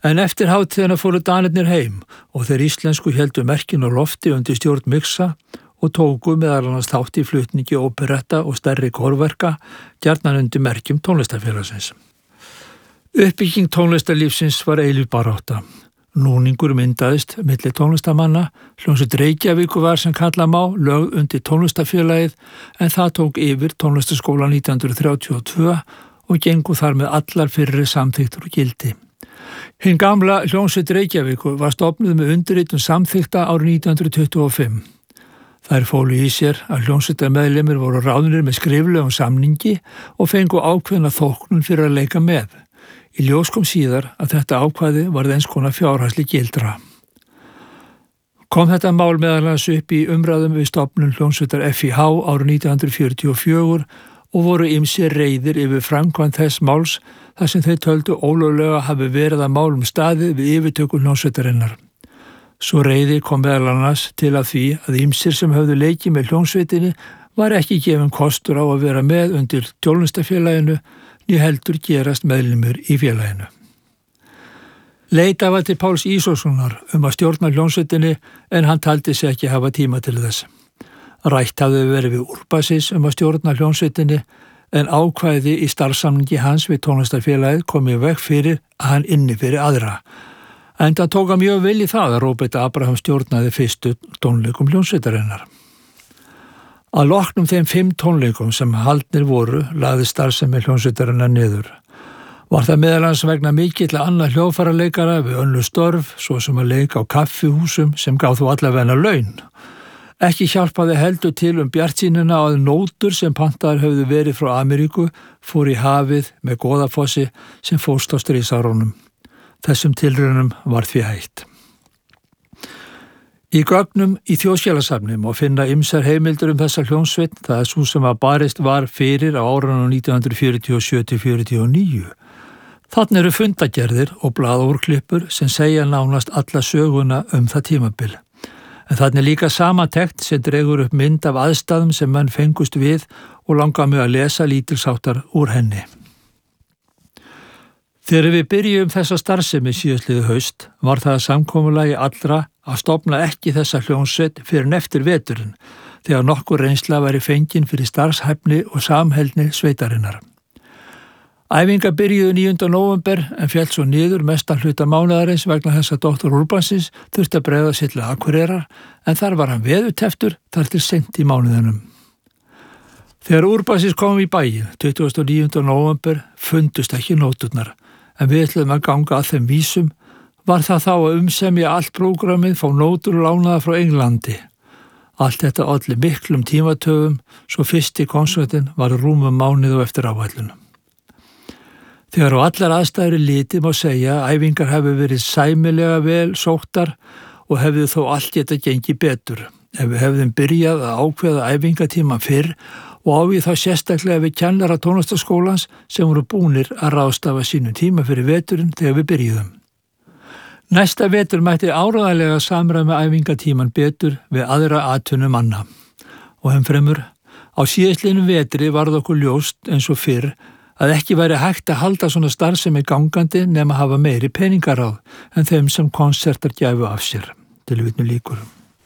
En eftir hátíðina fóru Danirnir heim og þeir íslensku héldu merkin á lofti undir stjórn Mixa og tóku meðal annars þátt í flutningi óperetta og stærri kórverka gjarnan undir merkjum tónlistarfélagsins. Uppbygging tónlistarlífsins var eilíf barátta. Núningur myndaðist milli tónlistarmanna, hljómsveit Reykjavíkur var sem kalla má lögð undir tónlistarfélagið en það tók yfir tónlistarskóla 1932 og gengu þar með allar fyrri samþykktur og gildi. Hinn gamla hljómsveit Reykjavíkur var stofnuð með undirritun samþykta árið 1925. Þær fólu í sér að hljómsveitarmeðlimir voru ráðnir með skriflegum samningi og fengu ákveðna þóknun fyrir að leika með. Í ljós kom síðar að þetta ákvæði varð eins konar fjárhagsleg gildra. Kom þetta mál meðal annars upp í umræðum við stofnun hljómsveitar FIH árið 1944 og voru ýmsir reiðir yfir framkvæmd þess máls þar sem þeir töldu ólöglega hafi verið að málum staðið við yfirtöku hljómsveitarinnar. Svo reiði kom meðal annars til að því að ýmsir sem höfðu leikið með hljómsveitinni var ekki gefinn kostur á að vera með undir tónlistarfélaginu né heldur gerast meðlimur í félaginu. Leita var til Páls Ísólfssonar að stjórna hljómsveitinni en hann taldi sig ekki hafa tíma til þess. Rætt hafði verið við Úrbasis að stjórna hljómsveitinni en ákvæði í starfssamningi hans við tónlistarfélagið kom í veg fyrir að hann inni fyrir aðra. En það tók mjög vel í það að Róbert Abraham stjórnaði fyrstu tónleikum hljómsveitarinnar. Að loknum þeim 5 tónleikum sem haldnir voru lagði starfsemi hljómsveitarinnar niður. Var það meðal annars vegna mikill annað hljóðfæraleikara við önnur störf, svo sem að leika á kaffihúsum sem gaf þó allavega laun. Ekki hjálpaði heldur til bjartsýnina að nótur sem pantaðar höfðu verið frá Ameríku fór í hafið með Goðafossi sem fórst á stríðsárunum. Þessum tilraunum var því hætt. Í gögnum í Þjóðskjalasafni má finna ýmsar heimildir þessa hljómsveit, það er svo sem að barist var fyrir á árunum 1947-49. Þarna eru fundagerðir og blaðúrklippur sem segja nánast alla söguna það tímabil. En þarna er líka samantekt sem dregur upp mynd af aðstæðum sem menn fengust við og langar mig að lesa lítilsháttar úr henni. Þegar við byrjum þessa starfsemi síðastliðið haust var það samkomulagi allra að stofna ekki þessa hljómsveit fyrir en eftir veturinn þegar nokkur reynsla væri fengin fyrir starfshæfni og samheldni sveitarinnar. Æfingar byrjuðu 9. nóvember en féll svo niður mestan hluta mánaðarins vegna þess að Dr. Urbansins þurfti að bregða sér til Akureyrar en þar var hann veðurteftur þar til seint í mánuðinum. Þegar Urbansins kom í bæinn 29. nóvember fundust ekki nóturnar en við ætlum að ganga að þeim vísum var það þá að umsemja allt prógrammið fá nótur lánaða frá Englandi. Allt þetta olli miklum tímatöfum svo fyrsti konsertinn var rúmum mánuð og eftir áætlunum. Þegar á allar aðstæður litið má segja að æfingar hefði verið sæmilega vel sóttar og hefði þó allt geta gengið betur. Ef við hefðum byrjað að ákveða æfingatíman fyrr og ávið þá sérstaklega við kennara tónlistarskólans sem voru búnir að ráðstafa sínum tíma fyrir veturinn þegar við byrjuðum. Næsta vetur mætti áreiðanlega samræma æfingatíman betur við aðra atvinnu manna. Og fremur, á síðastliðnum vetri varð okkur ljóst eins og fyrr að ekki væri hægt að halda svona starfsemi gangandi nema hafa meiri peningaráð en þeim sem konsertar gæfu af sér. Tilvitnun lýkur.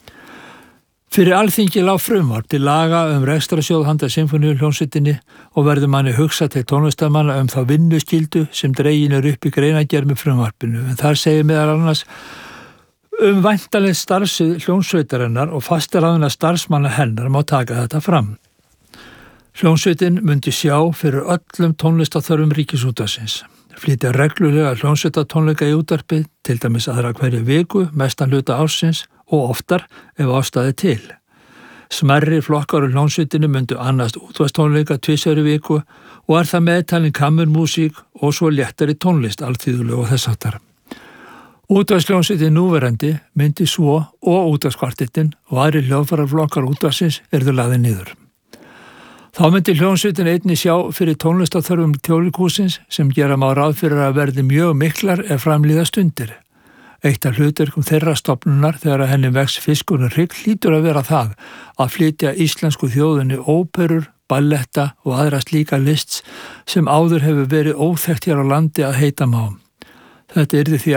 Fyrir Alþingi lá frumvarp til laga rekstrasjóð handa sinfóníuhljómsveitinni og verður manni hugsað til tónlistarmanna þá vinnuskyldu sem dregin upp í greinargerð með frumvarpinu. En þar segir meðal annars væntanlegt starfsvið hljómsveitarinnar og fastaráðina starfsmanna hennar má taka þetta fram. Hljómsveitin myndi sjá fyrir öllum tónlistarþörfum Ríkisútvarpsins. Flytja reglulega hljómsveitatónleika í útvarpið, til dæmis aðra hverju viku, mestan hluta ársins og oftar ef ástæði til. Smærri flokkar úr hljómsveitinu myndu annast útvarpstónleika 2 í viku og það meðtalin kammermúsík og svo léttari tónlist alþýðuleg og þess háttar. Útvarpshljómsveitin núverandi myndi svo og útvarpskvartettinn og aðri hljóðfærarflokkar útvarpsins yrðu lagðir niður. Þá myndi hljómsveitin einnig sjá fyrir tónlistarþörfum Þjóðleikhússins sem gera má ráð fyrir að verði mjög miklar framlíða stundir. Eitt af hlutverkum þeirra stofnunar þegar að henni vex fiskurinn hrygg hlýtur að vera það að flytja íslensku þjóðinni óperur, balletta og aðra slíka lists sem áður hefur verið óþekkt hér á landi að heita má. Þetta yrði því